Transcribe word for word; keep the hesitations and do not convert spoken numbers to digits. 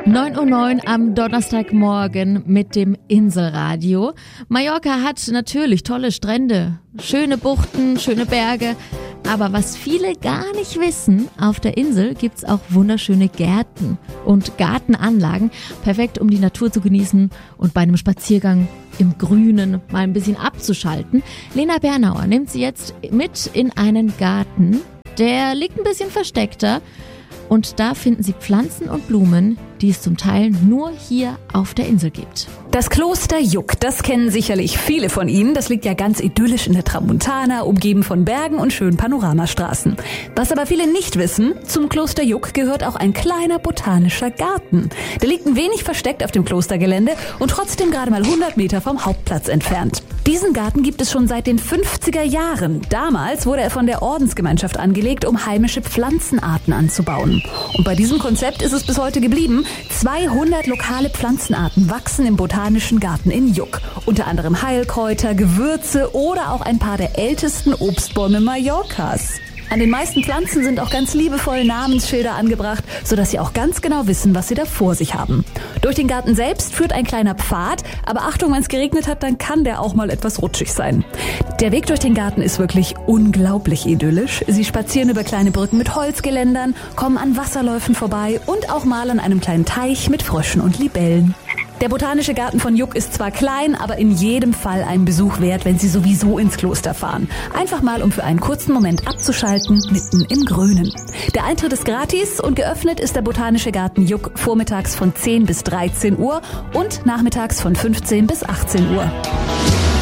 neun Uhr neun am Donnerstagmorgen mit dem Inselradio. Mallorca hat natürlich tolle Strände, schöne Buchten, schöne Berge. Aber was viele gar nicht wissen, auf der Insel gibt's auch wunderschöne Gärten und Gartenanlagen. Perfekt, um die Natur zu genießen und bei einem Spaziergang im Grünen mal ein bisschen abzuschalten. Lena Bernauer nimmt sie jetzt mit in einen Garten. Der liegt ein bisschen versteckter. Und da finden Sie Pflanzen und Blumen, die es zum Teil nur hier auf der Insel gibt. Das Kloster Yuc, das kennen sicherlich viele von Ihnen. Das liegt ja ganz idyllisch in der Tramontana, umgeben von Bergen und schönen Panoramastraßen. Was aber viele nicht wissen, zum Kloster Yuc gehört auch ein kleiner botanischer Garten. Der liegt ein wenig versteckt auf dem Klostergelände und trotzdem gerade mal hundert Meter vom Hauptplatz entfernt. Diesen Garten gibt es schon seit den fünfziger Jahren. Damals wurde er von der Ordensgemeinschaft angelegt, um heimische Pflanzenarten anzubauen. Und bei diesem Konzept ist es bis heute geblieben. zweihundert lokale Pflanzenarten wachsen im Botanischen Garten in Yuc. Unter anderem Heilkräuter, Gewürze oder auch ein paar der ältesten Obstbäume Mallorcas. An den meisten Pflanzen sind auch ganz liebevoll Namensschilder angebracht, sodass Sie auch ganz genau wissen, was Sie da vor sich haben. Durch den Garten selbst führt ein kleiner Pfad, aber Achtung, wenn es geregnet hat, dann kann der auch mal etwas rutschig sein. Der Weg durch den Garten ist wirklich unglaublich idyllisch. Sie spazieren über kleine Brücken mit Holzgeländern, kommen an Wasserläufen vorbei und auch mal an einem kleinen Teich mit Fröschen und Libellen. Der Botanische Garten von Yuc ist zwar klein, aber in jedem Fall einen Besuch wert, wenn Sie sowieso ins Kloster fahren. Einfach mal, um für einen kurzen Moment abzuschalten, mitten im Grünen. Der Eintritt ist gratis und geöffnet ist der Botanische Garten Yuc vormittags von zehn bis dreizehn Uhr und nachmittags von fünfzehn bis achtzehn Uhr.